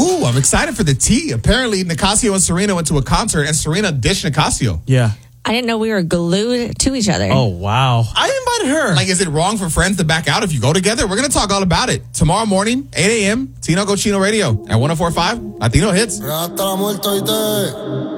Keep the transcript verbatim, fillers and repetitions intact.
Ooh, I'm excited for the tea. Apparently, Nicasio and Serena went to a concert, and Serena ditched Nicasio. Yeah. I didn't know we were glued to each other. Oh, wow. I invited her. Like, is it wrong for friends to back out if you go together? We're going to talk all about it. Tomorrow morning, eight a.m., Tino Cochino Radio at one oh four point five Latino Hits.